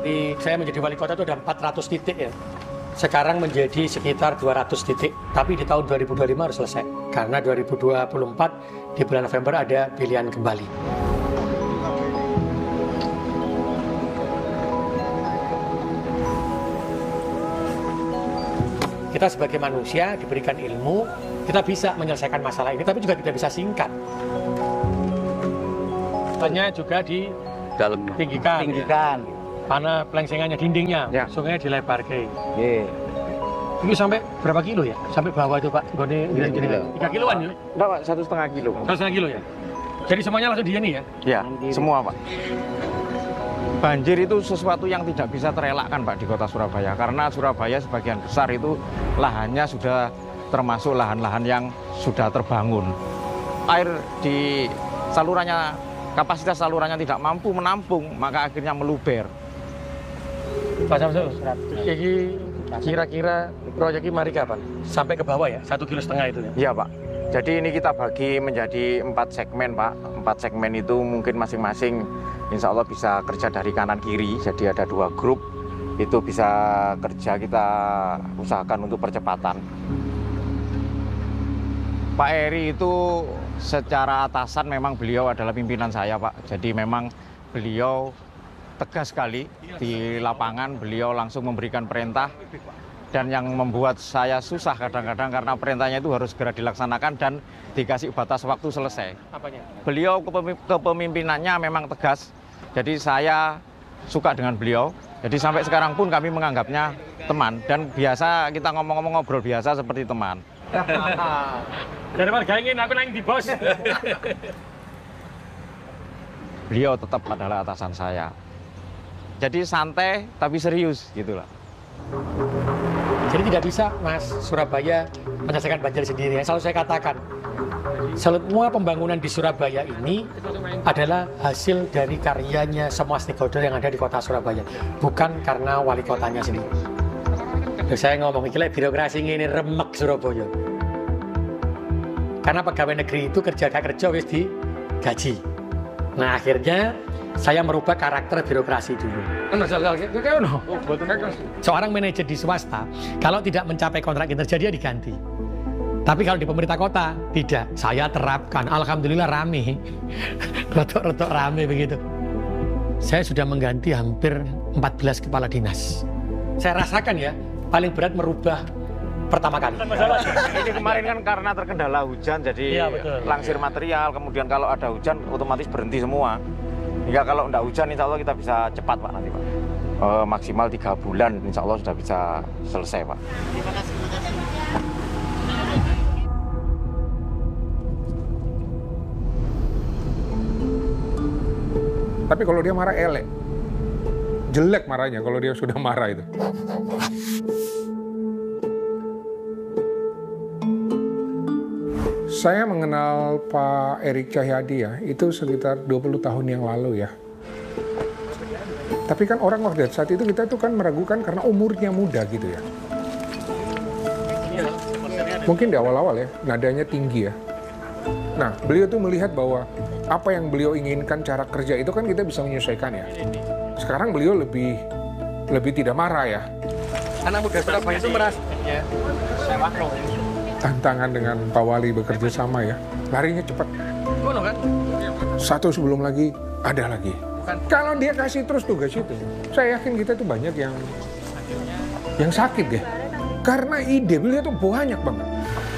dari saya menjadi wali kota itu ada 400 titik ya. Sekarang menjadi sekitar 200 titik. Tapi di tahun 2025 harus selesai. Karena 2024 di bulan November ada pilihan kembali. Kita sebagai manusia diberikan ilmu, kita bisa menyelesaikan masalah ini, tapi juga tidak bisa singkat. Hanya juga di dalam tinggikan. Mana pelengsengannya, dindingnya, ya. sungainya dilebarkan. Yeah. Ini sampai berapa kilo ya? Sampai bawah itu Pak? 3 kiloan ya? Enggak Pak, 1,5 kilo. 1,5 kilo ya? Jadi semuanya langsung di sini ya? Ya, semua Pak. Banjir itu sesuatu yang tidak bisa terelakkan Pak di kota Surabaya. Karena Surabaya sebagian besar itu lahannya sudah termasuk lahan-lahan yang sudah terbangun. Air di salurannya, kapasitas salurannya tidak mampu menampung, maka akhirnya meluber. Pak Samsul, ini kira-kira proyek ini mari kapan? Sampai ke bawah ya? 1,5 kilo itu ya? Iya Pak. Jadi ini kita bagi menjadi 4 segmen Pak. 4 segmen itu mungkin masing-masing insya Allah bisa kerja dari kanan kiri. Jadi ada 2 grup. Itu bisa kerja, kita usahakan untuk percepatan. Pak Eri itu secara atasan memang beliau adalah pimpinan saya Pak. Jadi memang beliau tegas sekali di lapangan, beliau langsung memberikan perintah. Dan yang membuat saya susah kadang-kadang karena perintahnya itu harus segera dilaksanakan dan dikasih batas waktu selesai. Apanya? Beliau kepemimpinannya memang tegas, jadi saya suka dengan beliau. Jadi sampai sekarang pun kami menganggapnya teman dan biasa kita ngomong-ngomong ngobrol biasa seperti teman. Daripada ingin aku nanya di bos. Beliau tetap adalah atasan saya. Jadi santai tapi serius gitulah. Jadi tidak bisa Mas Surabaya menyelesaikan banjir sendiri. Selalu saya katakan, semua pembangunan di Surabaya ini adalah hasil dari karyanya semua stakeholder yang ada di kota Surabaya, bukan karena wali kotanya sendiri. Saya ngomong gila birokrasi ini remek Surabaya. Karena pegawai negeri itu kerja wis di gaji. Nah akhirnya saya merubah karakter birokrasi dulu. Seorang manajer di swasta, kalau tidak mencapai kontrak kinerja dia diganti. Tapi kalau di pemerintah kota, tidak. Saya terapkan. Alhamdulillah rame. Rotok-rotok rame begitu. Saya sudah mengganti hampir 14 kepala dinas. Saya rasakan ya, paling berat merubah pertama kali. Ini kemarin kan karena terkendala hujan, jadi ya, langsir material. Kemudian kalau ada hujan, otomatis berhenti semua. Hingga kalau tidak hujan, insya Allah kita bisa cepat Pak nanti Pak. Maksimal 3 bulan, insya Allah sudah bisa selesai Pak. Terima kasih. Tapi kalau dia marah elek, jelek marahnya kalau dia sudah marah itu. Saya mengenal Pak Erik Cahyadi ya, itu sekitar 20 tahun yang lalu ya. Tapi kan orang waktu saat itu kita tuh kan meragukan karena umurnya muda gitu ya. Mungkin di awal-awal ya, nadanya tinggi ya. Nah, beliau tuh melihat bahwa apa yang beliau inginkan cara kerja itu kan kita bisa menyesuaikan ya. Sekarang beliau lebih tidak marah ya. Anak muda Surabaya itu merasa ya, saya makro. Tantangan dengan Pak Wali bekerja sama ya, larinya cepat. Kan? Satu sebelum lagi, ada lagi. Kalau dia kasih terus tugas itu, saya yakin kita tuh banyak yang sakit ya. Karena ide beliau tuh banyak banget.